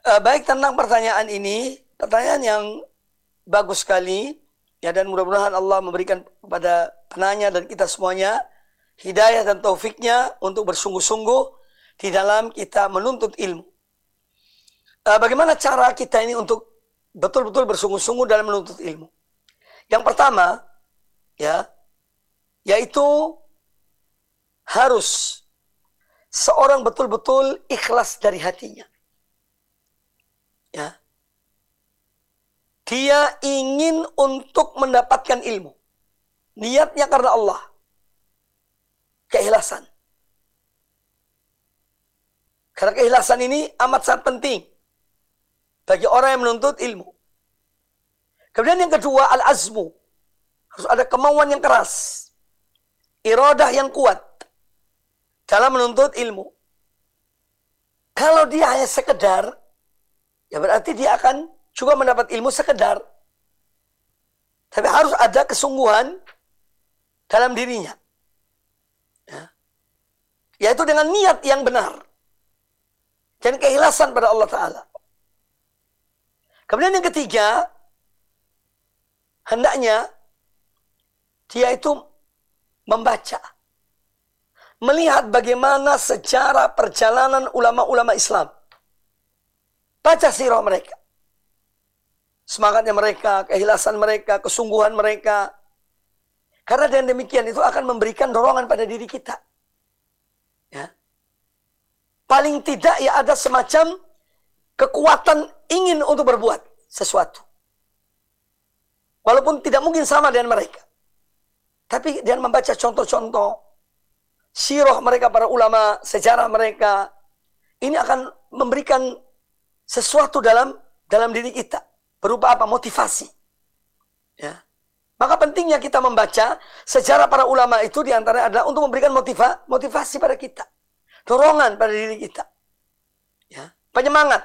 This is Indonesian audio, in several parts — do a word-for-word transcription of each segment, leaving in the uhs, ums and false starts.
Uh, baik, tentang pertanyaan ini, pertanyaan yang bagus sekali, ya, dan mudah-mudahan Allah memberikan kepada penanya dan kita semuanya hidayah dan taufiknya untuk bersungguh-sungguh di dalam kita menuntut ilmu. Uh, bagaimana cara kita ini untuk betul-betul bersungguh-sungguh dalam menuntut ilmu? Yang pertama, ya, yaitu harus seorang betul-betul ikhlas dari hatinya. Ya. Dia ingin untuk mendapatkan ilmu. Niatnya karena Allah. Keikhlasan. Karena keikhlasan ini amat sangat penting bagi orang yang menuntut ilmu. Kemudian yang kedua, al-azmu. Harus ada kemauan yang keras. Iradah yang kuat dalam menuntut ilmu. Kalau dia hanya sekedar, ya berarti dia akan juga mendapat ilmu sekedar. Tapi harus ada kesungguhan dalam dirinya. Ya. Yaitu dengan niat yang benar. Dan keikhlasan pada Allah Ta'ala. Kemudian yang ketiga, hendaknya dia itu membaca. Melihat bagaimana sejarah perjalanan ulama-ulama Islam. Baca sirah mereka. Semangatnya mereka, keikhlasan mereka, kesungguhan mereka. Karena dengan demikian itu akan memberikan dorongan pada diri kita. Ya. Paling tidak ya ada semacam kekuatan ingin untuk berbuat sesuatu. Walaupun tidak mungkin sama dengan mereka. Tapi dia membaca contoh-contoh sirah mereka, para ulama, sejarah mereka. Ini akan memberikan sesuatu dalam dalam diri kita. Berupa apa? Motivasi. Ya. Maka pentingnya kita membaca sejarah para ulama itu diantaranya adalah untuk memberikan motiva, motivasi pada kita. Dorongan pada diri kita. Ya. Penyemangat.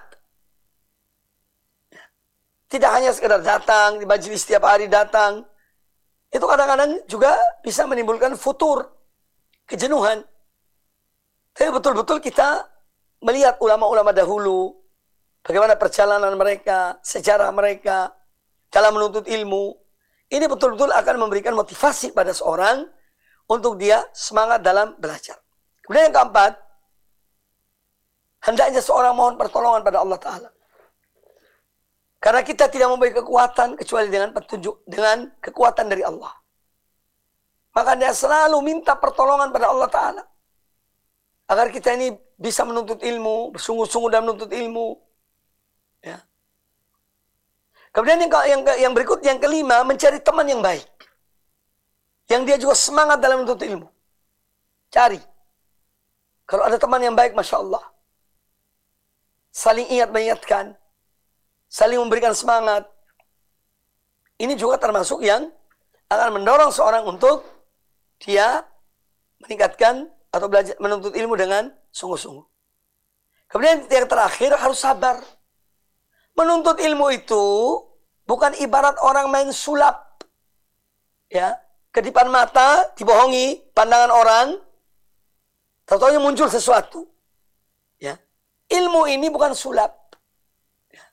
Ya. Tidak hanya sekedar datang di majelis setiap hari datang. Itu kadang-kadang juga bisa menimbulkan futur. Kejenuhan. Tapi betul-betul kita melihat ulama-ulama dahulu. Bagaimana perjalanan mereka, sejarah mereka dalam menuntut ilmu. Ini betul-betul akan memberikan motivasi pada seorang untuk dia semangat dalam belajar. Kemudian yang keempat, hendaknya seorang mohon pertolongan pada Allah Ta'ala. Karena kita tidak memiliki kekuatan kecuali dengan petunjuk, dengan kekuatan dari Allah. Maka dia selalu minta pertolongan pada Allah Ta'ala. Agar kita ini bisa menuntut ilmu, bersungguh-sungguh dalam menuntut ilmu. Ya. Kemudian yang, yang, yang berikut, yang kelima, mencari teman yang baik. Yang dia juga semangat dalam menuntut ilmu. Cari. Kalau ada teman yang baik, Masya Allah. Saling ingat mengingatkan. Saling memberikan semangat. Ini juga termasuk yang akan mendorong seorang untuk dia meningkatkan atau belajar menuntut ilmu dengan sungguh-sungguh. Kemudian yang terakhir, harus sabar. Menuntut ilmu itu bukan ibarat orang main sulap. Ya, kedipan mata, dibohongi pandangan orang, tahu-tahunya muncul sesuatu. Ya. Ilmu ini bukan sulap. Ya.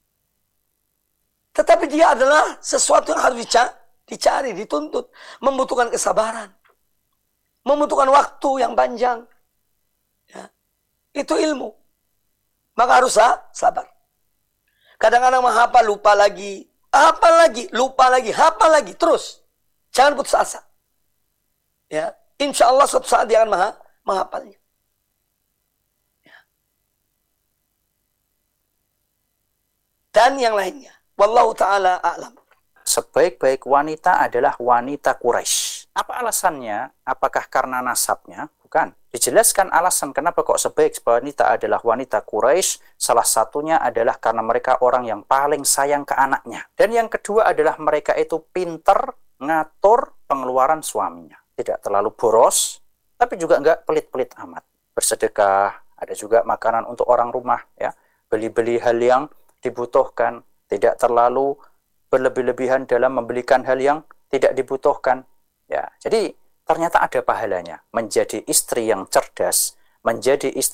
Tetapi dia adalah sesuatu yang harus dicari, dituntut, membutuhkan kesabaran. Membutuhkan waktu yang panjang. Ya. Itu ilmu. Maka harus sabar. Kadang-kadang menghafal, lupa lagi. Hafal lagi, lupa lagi, hafal lagi. Terus. Jangan putus asa. Ya. Insya Allah suatu saat dia akan maha, menghafalnya. Ya. Dan yang lainnya. Wallahu ta'ala a'lam. Sebaik-baik wanita adalah wanita Quraisy. Apa alasannya? Apakah karena nasabnya? Bukan. Dijelaskan alasan kenapa kok sebaik wanita adalah wanita Quraisy. Salah satunya adalah karena mereka orang yang paling sayang ke anaknya. Dan yang kedua adalah mereka itu pinter ngatur pengeluaran suaminya. Tidak terlalu boros, tapi juga enggak pelit-pelit amat. Bersedekah, ada juga makanan untuk orang rumah. Ya, beli-beli hal yang dibutuhkan. Tidak terlalu berlebih-lebihan dalam membelikan hal yang tidak dibutuhkan. Ya, jadi ternyata ada pahalanya. Menjadi istri yang cerdas, menjadi istri